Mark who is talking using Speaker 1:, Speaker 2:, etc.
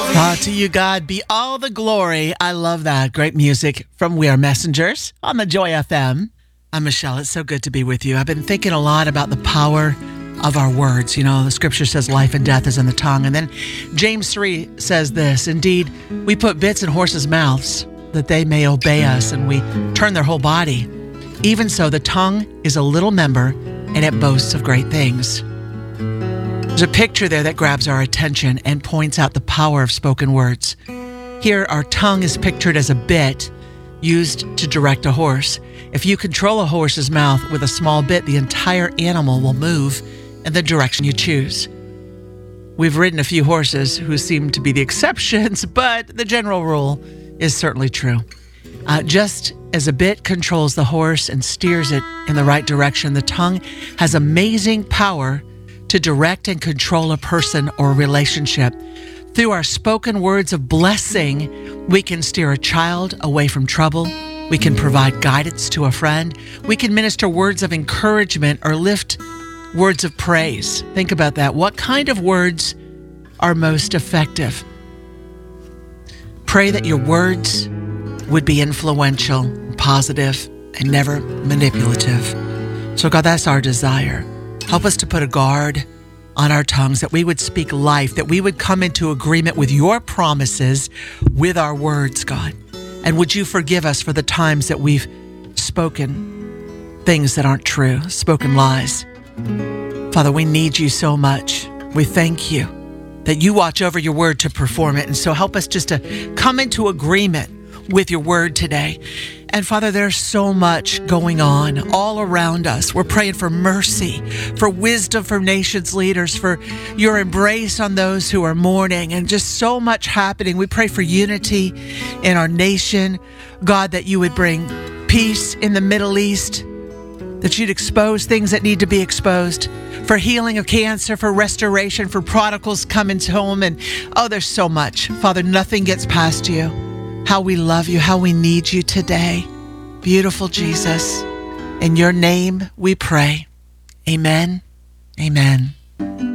Speaker 1: To you, God, be all the glory. I love that. Great music from We Are Messengers on the Joy FM. I'm Michelle. It's so good to be with you. I've been thinking a lot about the power of our words. You know, the scripture says life and death is in the tongue. And then James 3 says this, indeed, we put bits in horses' mouths that they may obey us, and we turn their whole body. Even so, the tongue is a little member, and it boasts of great things. There's a picture there that grabs our attention and points out the power of spoken words. Here, our tongue is pictured as a bit used to direct a horse. If you control a horse's mouth with a small bit, the entire animal will move in the direction you choose. We've ridden a few horses who seem to be the exceptions, but the general rule is certainly true. Just as a bit controls the horse and steers it in the right direction, the tongue has amazing power to direct and control a person or a relationship. Through our spoken words of blessing, we can steer a child away from trouble. We can provide guidance to a friend. We can minister words of encouragement or lift words of praise. Think about that. What kind of words are most effective? Pray that your words would be influential, positive, and never manipulative. So God, that's our desire. Help us to put a guard on our tongues, that we would speak life, that we would come into agreement with your promises with our words, God. And would you forgive us for the times that we've spoken things that aren't true, spoken lies. Father, we need you so much. We thank you that you watch over your word to perform it. And so help us just to come into agreement with your word today. And Father, there's so much going on all around us. We're praying for mercy, for wisdom from nations leaders, for your embrace on those who are mourning, and just so much happening. We pray for unity in our nation. God, that you would bring peace in the Middle East, that you'd expose things that need to be exposed, for healing of cancer, for restoration, for prodigals coming home. And there's so much. Father, nothing gets past you. How we love you, how we need you today. Beautiful Jesus, in your name we pray. Amen. Amen.